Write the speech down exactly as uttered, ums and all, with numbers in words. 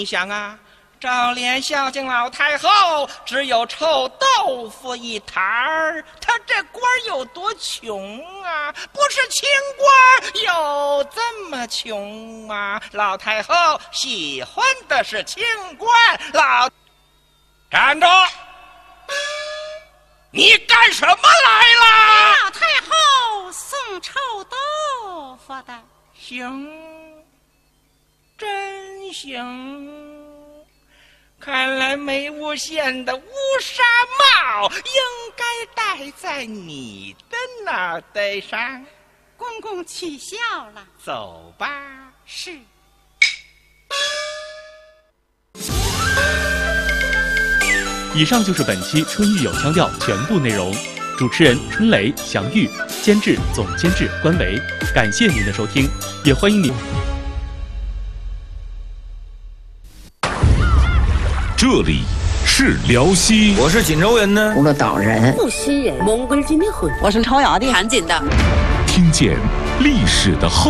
你想啊，照脸孝敬老太后，只有臭豆腐一坛儿，他这官有多穷啊？不是清官有这么穷吗？老太后喜欢的是清官。老站住！你干什么来了？ 老太后送臭豆腐的。 行，真行。看来梅诬县的乌纱帽应该戴在你的脑袋上。 公公取笑了。 走吧。 是。 以上就是本期春雨有腔调全部内容。主持人春雷、祥玉，监制总监制关维。感谢您的收听，也欢迎您。 这里是辽西， 我是锦州人呢， 除了岛人， 无锡人，蒙古人结婚， 我是朝阳的， 韩锦的， 听见历史的后。